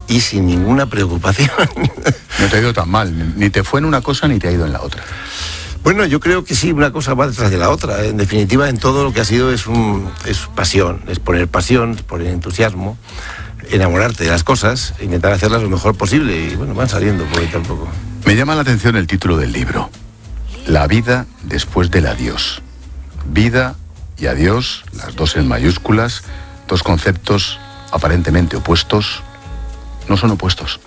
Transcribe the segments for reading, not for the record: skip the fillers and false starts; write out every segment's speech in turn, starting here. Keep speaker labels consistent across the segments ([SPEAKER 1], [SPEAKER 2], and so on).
[SPEAKER 1] y sin ninguna preocupación.
[SPEAKER 2] No te ha ido tan mal, ni te fue en una cosa ni te ha ido en la otra.
[SPEAKER 1] Bueno, yo creo que sí, una cosa va detrás de la otra. En definitiva, en todo lo que ha sido es pasión, es poner pasión, es poner entusiasmo, enamorarte de las cosas, intentar hacerlas lo mejor posible y bueno, van saliendo poquito a poco.
[SPEAKER 2] Me llama la atención el título del libro, La vida después del adiós. Vida y adiós, las dos en mayúsculas, dos conceptos aparentemente opuestos. No son opuestos.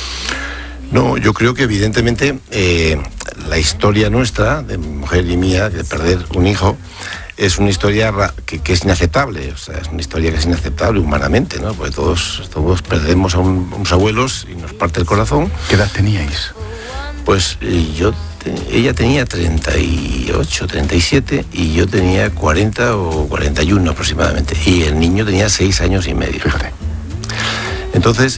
[SPEAKER 1] No, yo creo que evidentemente la historia nuestra, de mi mujer y mía, de perder un hijo, es una historia que es inaceptable. O sea, es una historia que es inaceptable humanamente, ¿no? Porque todos perdemos a unos abuelos y nos parte el corazón.
[SPEAKER 2] ¿Qué edad teníais?
[SPEAKER 1] Pues ella tenía 38, 37 y yo tenía 40 o 41 aproximadamente. Y el niño tenía 6 años y medio.
[SPEAKER 2] Fíjate.
[SPEAKER 1] Entonces,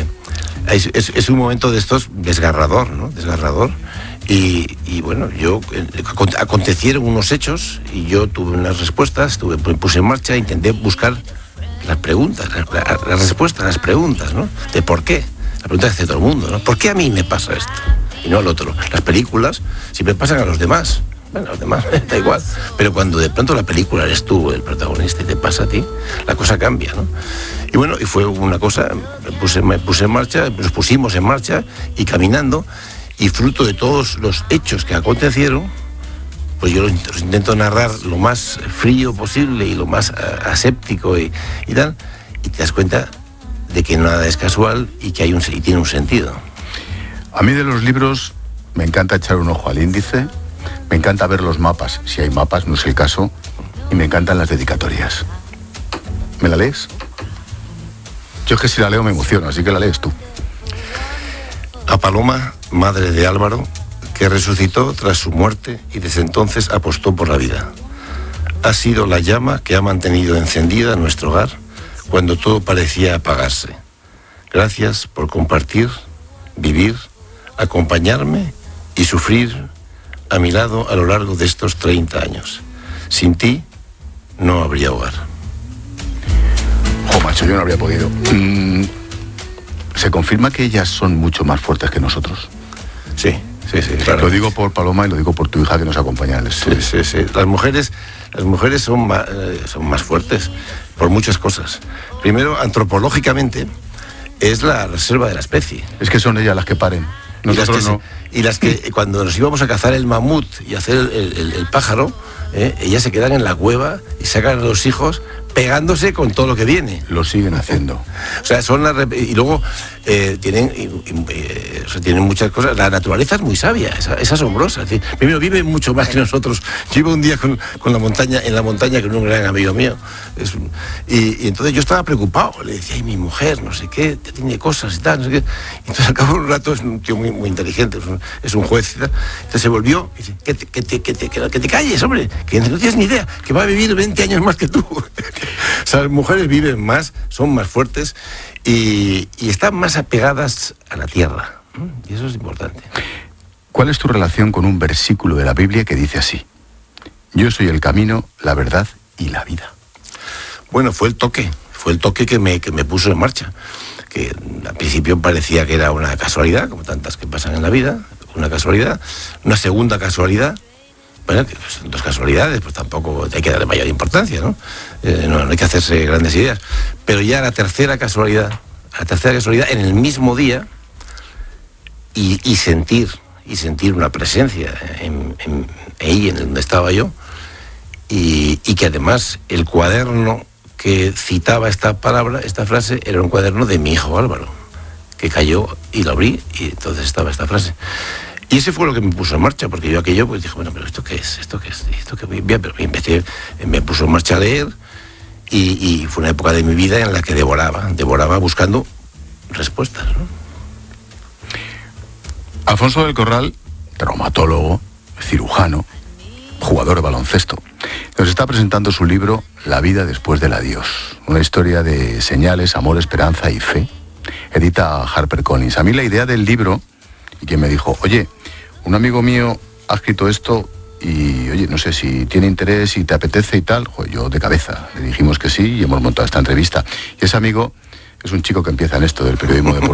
[SPEAKER 1] es un momento de estos desgarrador, ¿no? Desgarrador. Y bueno, acontecieron unos hechos y yo tuve unas respuestas, puse en marcha, intenté buscar las preguntas, las respuestas, las preguntas, ¿no? De por qué. La pregunta que hace todo el mundo, ¿no? ¿Por qué a mí me pasa esto y no al otro? Las películas siempre pasan a los demás. Bueno, a los demás da igual. Pero cuando de pronto la película eres tú el protagonista y te pasa a ti, la cosa cambia, ¿no? Y bueno, y fue una cosa, me puse en marcha, nos pusimos en marcha y caminando, y fruto de todos los hechos que acontecieron, pues yo los intento narrar lo más frío posible y lo más aséptico y tal, y te das cuenta de que nada es casual y que y tiene un sentido.
[SPEAKER 2] A mí de los libros me encanta echar un ojo al índice, me encanta ver los mapas, si hay mapas, no es el caso, y me encantan las dedicatorias. ¿Me la lees? Yo es que si la leo me emociono, así que la lees tú.
[SPEAKER 1] A Paloma, madre de Álvaro, que resucitó tras su muerte y desde entonces apostó por la vida. Ha sido la llama que ha mantenido encendida nuestro hogar cuando todo parecía apagarse. Gracias por compartir, vivir, acompañarme y sufrir a mi lado a lo largo de estos 30 años. Sin ti no habría hogar.
[SPEAKER 2] Macho, yo no habría podido. ¿Se confirma que ellas son mucho más fuertes que nosotros?
[SPEAKER 1] Sí, claro.
[SPEAKER 2] Lo digo por Paloma y lo digo por tu hija que nos acompaña en el estudio.
[SPEAKER 1] Sí. Las mujeres son más fuertes por muchas cosas. Primero, antropológicamente, es la reserva de la especie.
[SPEAKER 2] Es que son ellas las que paren. Nosotros no.
[SPEAKER 1] Y las que cuando nos íbamos a cazar el mamut y hacer el pájaro, ellas se quedan en la cueva y sacan a los hijos pegándose con todo lo que viene.
[SPEAKER 2] Lo siguen haciendo.
[SPEAKER 1] O sea, y luego tienen muchas cosas. La naturaleza es muy sabia, es asombrosa. Primero, vive mucho más que nosotros. Yo iba un día en la montaña con un gran amigo mío. Y entonces yo estaba preocupado. Le decía, ay, mi mujer, no sé qué, tiene cosas y tal, no sé qué. Y entonces al cabo de un rato, es un tío muy, muy inteligente, es un juez y tal. Entonces se volvió y dice, que te calles, hombre, que no tienes ni idea, que va a vivir 20 años más que tú. O sea, las mujeres viven más, son más fuertes y están más apegadas a la tierra. Y eso es importante.
[SPEAKER 2] ¿Cuál es tu relación con un versículo de la Biblia que dice así? Yo soy el camino, la verdad y la vida.
[SPEAKER 1] Bueno, fue el toque que me puso en marcha. Que al principio parecía que era una casualidad, como tantas que pasan en la vida, una casualidad, una segunda casualidad. Bueno, que son dos casualidades, pues tampoco hay que darle mayor importancia, ¿no? No hay que hacerse grandes ideas. Pero ya la tercera casualidad en el mismo día y sentir una presencia ahí en donde estaba yo y que además el cuaderno que citaba esta frase, era un cuaderno de mi hijo Álvaro, que cayó y lo abrí y entonces estaba esta frase. Y ese fue lo que me puso en marcha, porque yo aquello pues dije, bueno, pero ¿esto qué es? Pero me puso en marcha a leer y fue una época de mi vida en la que devoraba buscando respuestas, ¿no?
[SPEAKER 2] Alfonso del Corral, traumatólogo, cirujano, jugador de baloncesto, nos está presentando su libro La vida después del adiós, una historia de señales, amor, esperanza y fe. Edita HarperCollins. A mí la idea del libro, y quien me dijo, oye, un amigo mío ha escrito esto y, oye, no sé si tiene interés, si te apetece y tal, yo de cabeza le dijimos que sí y hemos montado esta entrevista. Y ese amigo es un chico que empieza en esto del periodismo deportivo.